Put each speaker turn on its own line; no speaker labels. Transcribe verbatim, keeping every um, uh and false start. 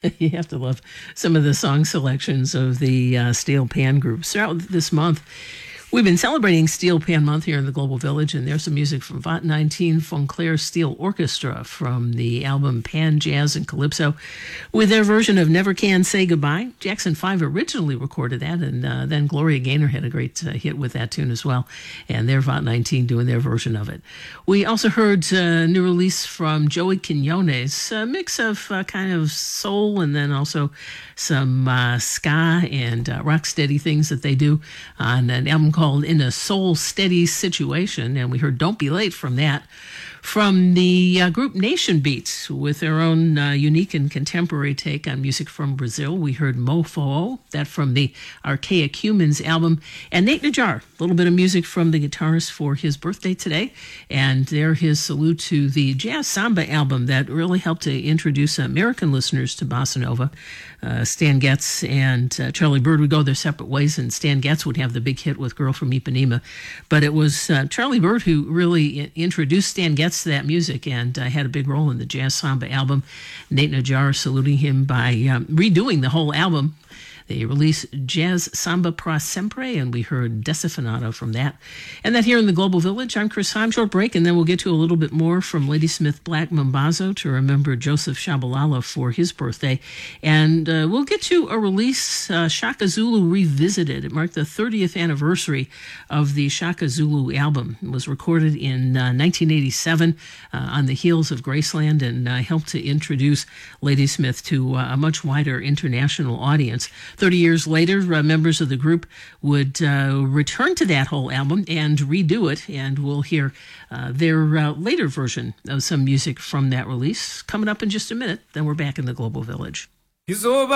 You have to love some of the song selections of the uh, Steel Pan group. Throughout this month, we've been celebrating Steel Pan Month here in the Global Village, and there's some music from Vot nineteen Fonclair Steel Orchestra from the album Pan Jazz and Calypso with their version of Never Can Say Goodbye. Jackson five originally recorded that, and uh, then Gloria Gaynor had a great uh, hit with that tune as well, and they're Vot nineteen doing their version of it. We also heard a new release from Joey Quinones, a mix of uh, kind of soul and then also some uh, ska and uh, rock steady things that they do on an album called In a Soul Steady Situation, and we heard Don't Be Late from that. From the uh, group Nation Beats, with their own uh, unique and contemporary take on music from Brazil, we heard Mofo, that from the Archaic Humans album, and Nate Najar, a little bit of music from the guitarist for his birthday today, and there his salute to the Jazz Samba album that really helped to introduce American listeners to Bossa Nova. Uh, Stan Getz and uh, Charlie Bird would go their separate ways, and Stan Getz would have the big hit with Girl from Ipanema. But it was uh, Charlie Bird who really I- introduced Stan Getz to that music and uh, had a big role in the Jazz Samba album. Nate Najar saluting him by um, redoing the whole album. They released Jazz Samba Pra Sempre, and we heard Desafinato from that. And that here in the Global Village, I'm Chris Heim. Short break, and then we'll get to a little bit more from Ladysmith Black Mambazo to remember Joseph Shabalala for his birthday. And uh, we'll get to a release, uh, Shaka Zulu Revisited. It marked the thirtieth anniversary of the Shaka Zulu album. It was recorded in uh, nineteen eighty-seven uh, on the heels of Graceland and uh, helped to introduce Ladysmith to uh, a much wider international audience. thirty years later, uh, members of the group would uh, return to that whole album and redo it, and we'll hear uh, their uh, later version of some music from that release coming up in just a minute. Then we're back in the Global Village.